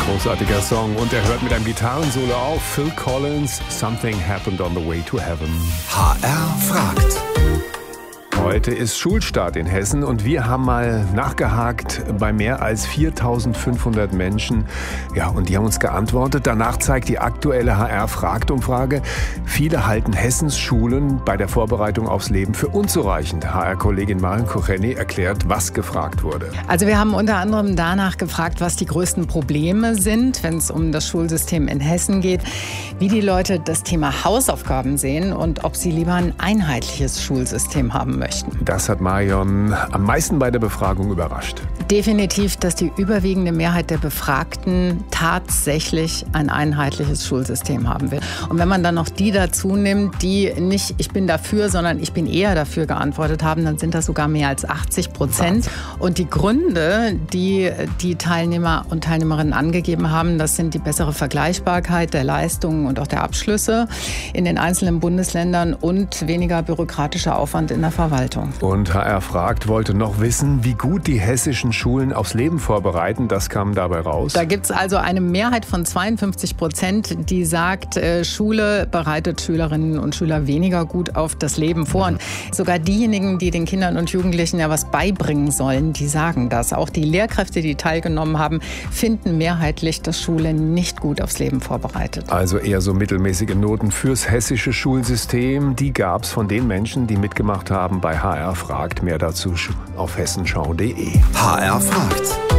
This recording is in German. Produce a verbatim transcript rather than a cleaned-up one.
großartiger Song. Und er hört mit einem Gitarrensolo auf. Phil Collins, Something Happened on the Way to Heaven. H R fragt. Heute ist Schulstart in Hessen und wir haben mal nachgehakt bei mehr als viertausendfünfhundert Menschen. Ja, und die haben uns geantwortet. Danach zeigt die aktuelle H R-Fragt-Umfrage, viele halten Hessens Schulen bei der Vorbereitung aufs Leben für unzureichend. H R-Kollegin Maren Kucheni erklärt, was gefragt wurde. Also wir haben unter anderem danach gefragt, was die größten Probleme sind, wenn es um das Schulsystem in Hessen geht, wie die Leute das Thema Hausaufgaben sehen und ob sie lieber ein einheitliches Schulsystem haben möchten. Das hat Marion am meisten bei der Befragung überrascht. Definitiv, dass die überwiegende Mehrheit der Befragten tatsächlich ein einheitliches Schulsystem haben will. Und wenn man dann noch die dazu nimmt, die nicht ich bin dafür, sondern ich bin eher dafür geantwortet haben, dann sind das sogar mehr als achtzig Prozent. Und die Gründe, die die Teilnehmer und Teilnehmerinnen angegeben haben, das sind die bessere Vergleichbarkeit der Leistungen und auch der Abschlüsse in den einzelnen Bundesländern und weniger bürokratischer Aufwand in der Verwaltung. Und H R fragt wollte noch wissen, wie gut die hessischen Schulen aufs Leben vorbereiten. Das kam dabei raus. Da gibt es also eine Mehrheit von zweiundfünfzig Prozent, die sagt, äh, Schule bereitet Schülerinnen und Schüler weniger gut auf das Leben vor. Und sogar diejenigen, die den Kindern und Jugendlichen ja was beibringen sollen, die sagen das. Auch die Lehrkräfte, die teilgenommen haben, finden mehrheitlich, dass Schule nicht gut aufs Leben vorbereitet. Also eher so mittelmäßige Noten fürs hessische Schulsystem. Die gab es von den Menschen, die mitgemacht haben bei H R fragt. Mehr dazu auf hessenschau punkt de. H R fragt.